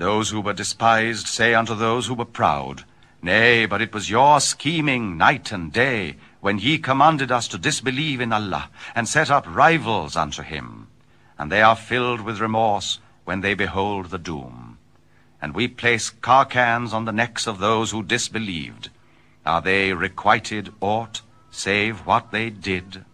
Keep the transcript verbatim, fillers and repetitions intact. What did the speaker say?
Those who were despised say unto those who were proud, Nay, but it was your scheming night and day, when ye commanded us to disbelieve in Allah, and set up rivals unto him. And they are filled with remorse when they behold the doom. And we place carcans on the necks of those who disbelieved. Are they requited aught, save what they did?